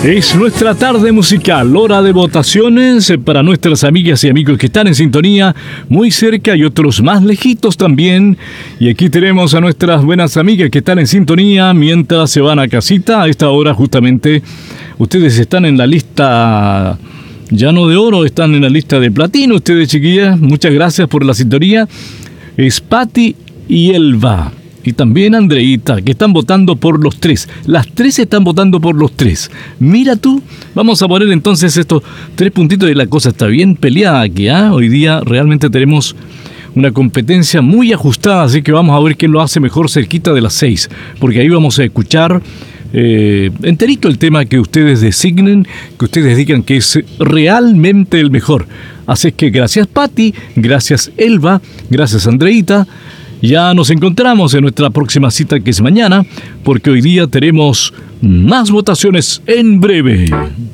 Es nuestra tarde musical, hora de votaciones para nuestras amigas y amigos que están en sintonía muy cerca y otros más lejitos también. Y aquí tenemos a nuestras buenas amigas que están en sintonía mientras se van a casita. A esta hora justamente ustedes están en la lista ya no de oro, están en la lista de platino. Ustedes, chiquillas, muchas gracias por la sintonía. Es Patti y Elba. Y también Andreita, que están votando por los tres. Las tres están votando por los tres. Mira tú, vamos a poner entonces estos 3 puntitos y la cosa está bien peleada aquí, ¿eh? Hoy día realmente tenemos una competencia muy ajustada, así que vamos a ver quién lo hace mejor cerquita de las 6. Porque ahí vamos a escuchar enterito el tema que ustedes designen, que ustedes digan que es realmente el mejor. Así es que gracias Patti, gracias Elba, gracias Andreita. Ya nos encontramos en nuestra próxima cita, que es mañana, porque hoy día tenemos más votaciones en breve.